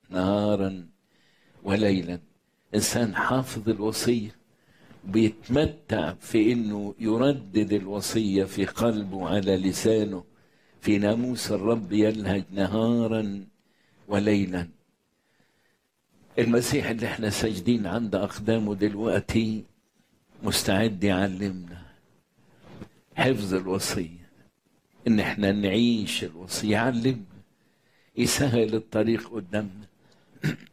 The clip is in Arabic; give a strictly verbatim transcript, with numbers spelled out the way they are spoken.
نهارا وليلا. إنسان حافظ الوصية بيتمتع في إنه يردد الوصية في قلبه على لسانه، في ناموس الرب يلهج نهارا وليلا. المسيح اللي احنا ساجدين عند أقدامه دلوقتي مستعد يعلمنا حفظ الوصية، إن احنا نعيش الوصية، يعلمنا، يسهل الطريق قدامنا.